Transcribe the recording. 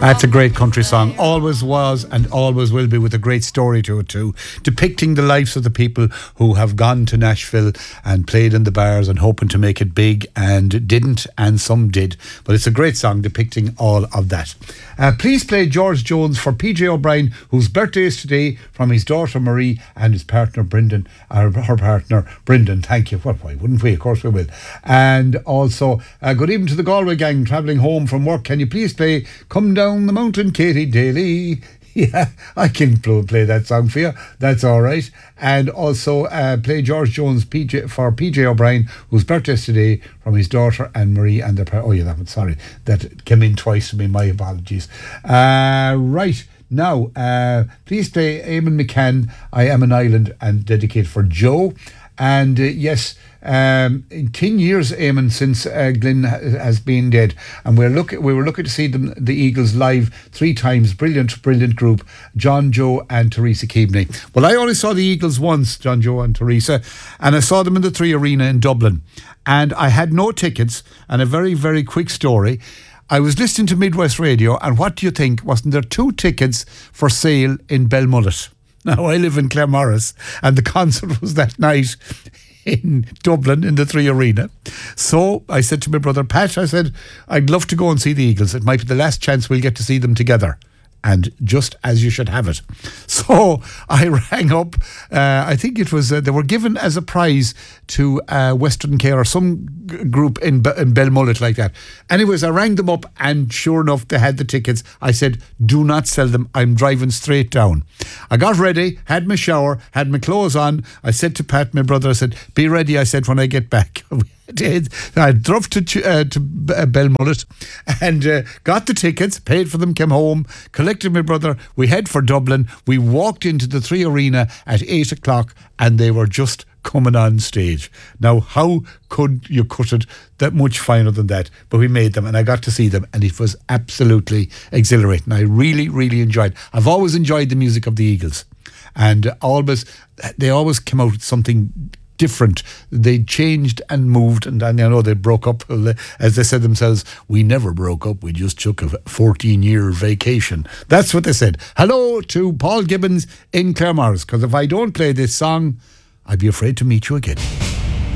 That's a great country song. Always was and always will be, with a great story to it too. Depicting the lives of the people who have gone to Nashville and played in the bars and hoping to make it big and didn't, and some did. But it's a great song depicting all of that. Please play George Jones for PJ O'Brien, whose birthday is today, from his daughter Marie and his partner Brendan, her partner Brendan. Thank you. Well, why wouldn't we? Of course we will. And also, good evening to the Galway gang travelling home from work. Can you please play Come Down the Mountain, Katie Daly? Yeah, I can play that song for you. That's all right. And also play George Jones for PJ O'Brien, whose birthday is today, from his daughter and Marie and their parents. Oh yeah, that one. Sorry, that came in twice to me. My apologies. Right. Now, please play Eamon McCann, I Am an Island, and dedicated for Joe. And yes, in 10 years, Eamon, since Glyn has been dead, and we were lucky to see the Eagles live 3 times. Brilliant group, John, Joe and Teresa Keaveney. Well, I only saw the Eagles once, John, Joe and Teresa, and I saw them in the 3 Arena in Dublin, and I had no tickets. And a very, very quick story. I was listening to Midwest Radio, and what do you think? Wasn't there 2 tickets for sale in Belmullet? Now, I live in Claremorris, and the concert was that night in Dublin in the 3 Arena. So I said to my brother Pat, I said, I'd love to go and see the Eagles. It might be the last chance we'll get to see them together. And just as you should have it. So I rang up, I think it was, they were given as a prize to Western Care or some group in Belmullet like that. Anyways, I rang them up, and sure enough, they had the tickets. I said, do not sell them. I'm driving straight down. I got ready, had my shower, had my clothes on. I said to Pat, my brother, I said, be ready, I said, when I get back. I drove to Belmullet and got the tickets, paid for them, came home, collected my brother. We head for Dublin. We walked into the 3 Arena at 8 o'clock, and they were just coming on stage. Now, how could you cut it that much finer than that? But we made them, and I got to see them, and it was absolutely exhilarating. I really, really enjoyed. I've always enjoyed the music of the Eagles, and they always came out with something different. They changed and moved, and I know they broke up, as they said themselves. We never broke up, we just took a 14-year vacation. That's what they said. Hello to Paul Gibbons in Claremorris, because if I don't play this song, I'd be afraid to meet you again.